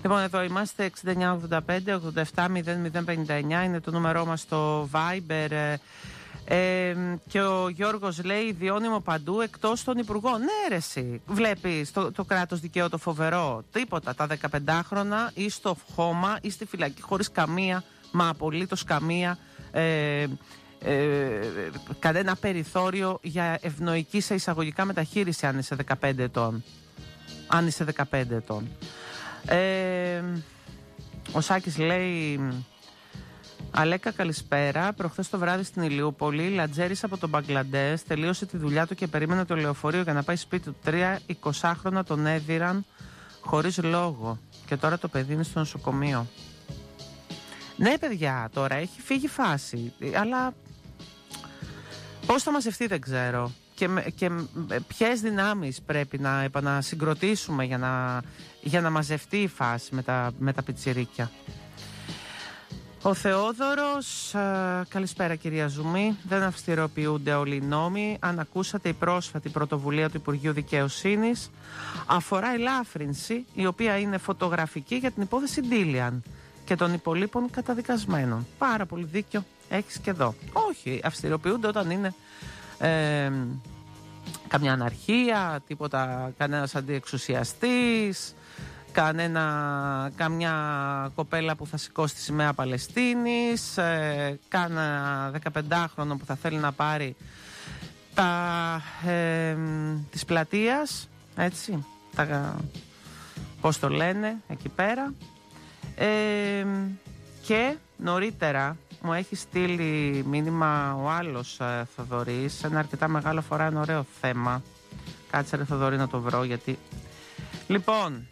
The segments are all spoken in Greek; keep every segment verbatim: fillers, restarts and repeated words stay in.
Λοιπόν, εδώ είμαστε εξήντα εννιά ογδόντα πέντε ογδόντα επτά μηδέν μηδέν πενήντα εννιά, είναι το νούμερό μας στο Viber. Ε, και ο Γιώργος λέει διώνυμο παντού εκτός των υπουργών. Ναι ρε εσύ, βλέπεις το, το κράτος δικαίου το φοβερό. Τίποτα, τα δεκαπεντάχρονα ή στο χώμα ή στη φυλακή χωρίς καμία, μα απολύτως καμία ε, ε, κανένα περιθώριο για ευνοϊκή σε εισαγωγικά μεταχείριση αν είσαι δεκαπέντε ετών. Αν είσαι δεκαπέντε ετών. Ε, ο Σάκης λέει: Αλέκα, καλησπέρα. Προχθές το βράδυ στην Ηλιούπολη, λατζέρης από τον Μπαγκλαντές τελείωσε τη δουλειά του και περίμενε το λεωφορείο για να πάει σπίτι του. Τρία εικοσάχρονα τον έδιραν χωρίς λόγο. Και τώρα το παιδί είναι στο νοσοκομείο. Ναι, παιδιά, τώρα έχει φύγει φάση. Αλλά πώς θα μαζευτεί δεν ξέρω. Και, και ποιες δυνάμεις πρέπει να επανασυγκροτήσουμε για να, για να μαζευτεί η φάση με τα, με τα πιτσιρίκια. Ο Θεόδωρος, α, καλησπέρα κυρία Ζουμή. Δεν αυστηροποιούνται όλοι οι νόμοι. Αν ακούσατε, η πρόσφατη πρωτοβουλία του Υπουργείου Δικαιοσύνης αφορά ελάφρυνση, η οποία είναι φωτογραφική για την υπόθεση Ντίλιαν και των υπολείπων καταδικασμένων. Πάρα πολύ δίκιο έχεις και εδώ. Όχι, αυστηροποιούνται όταν είναι ε, καμιά αναρχία, τίποτα, κανένας αντιεξουσιαστής, κανένα, καμιά κοπέλα που θα σηκώσει τη σημαία Παλαιστίνης, ε, κάνα δεκαπεντάχρονο που θα θέλει να πάρει τα ε, της πλατείας, έτσι, τα, πώς το λένε εκεί πέρα. Ε, και νωρίτερα μου έχει στείλει μήνυμα ο άλλος ε, Θοδωρής, ένα αρκετά μεγάλο, φορά ένα ωραίο θέμα. Κάτσε ρε Θοδωρή να το βρω, γιατί λοιπόν,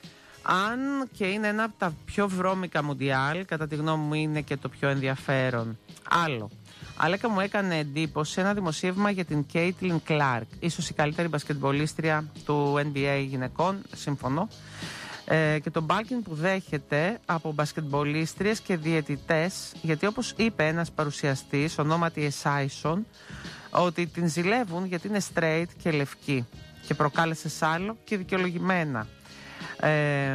αν και είναι ένα από τα πιο βρώμικα μουντιάλ, κατά τη γνώμη μου είναι και το πιο ενδιαφέρον. Άλλο, Αλέκα, μου έκανε εντύπωση ένα δημοσίευμα για την Κέιτλιν Κλάρκ, ίσως η καλύτερη μπασκετμπολίστρια του N B A γυναικών, συμφωνώ, ε, και τον μπάλκιν που δέχεται από μπασκετμπολίστριες και διαιτητές, γιατί όπως είπε ένας παρουσιαστής, ονόματι Εσάισον, ότι την ζηλεύουν γιατί είναι straight και λευκή και προκάλεσε σάλο και δικαιολογημένα. Ε,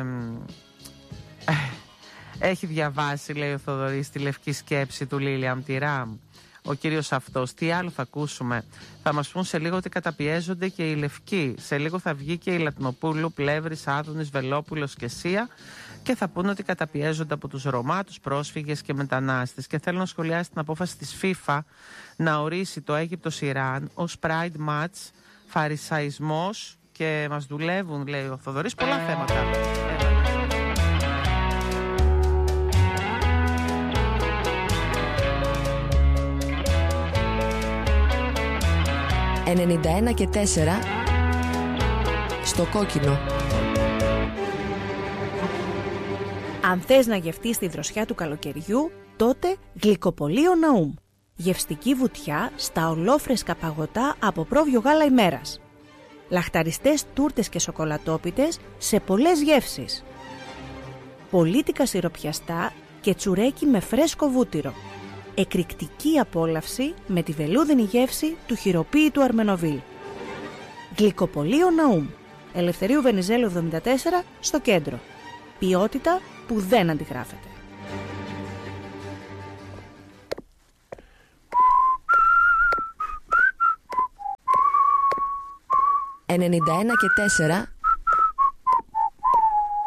έχει διαβάσει, λέει ο Θοδωρής, τη λευκή σκέψη του Λίλιαμ Τιράμ, ο κύριος αυτός. Τι άλλο θα ακούσουμε? Θα μας πούν σε λίγο ότι καταπιέζονται και οι λευκοί. Σε λίγο θα βγει και η Λατνοπούλου, Πλεύρης, Άδωνης, Βελόπουλος και Σία και θα πούνε ότι καταπιέζονται από τους Ρωμά, τους πρόσφυγες και μετανάστες. Και θέλω να σχολιάσει την απόφαση της FIFA να ορίσει το Αίγυπτος-Ιράν ως Pride Match, φαρισαϊσμός, και μας δουλεύουν, λέει ο Θοδωρής, πολλά θέματα. ενενήντα ένα και τέσσερα στο κόκκινο. Αν θες να γευτείς τη δροσιά του καλοκαιριού, τότε γλυκοπολείο Ναούμ. Γευστική βουτιά στα ολόφρεσκα παγωτά από πρόβιο γάλα ημέρας. Λαχταριστές τούρτες και σοκολατόπιτες σε πολλές γεύσεις. Πολίτικα σιροπιαστά και τσουρέκι με φρέσκο βούτυρο. Εκρηκτική απόλαυση με τη βελούδινη γεύση του χειροποίητου Αρμενοβίλ. Γλυκοπολείο Ναούμ. Ελευθερίου Βενιζέλου εβδομήντα τέσσερα στο κέντρο. Ποιότητα που δεν αντιγράφεται. ενενήντα ένα και τέσσερα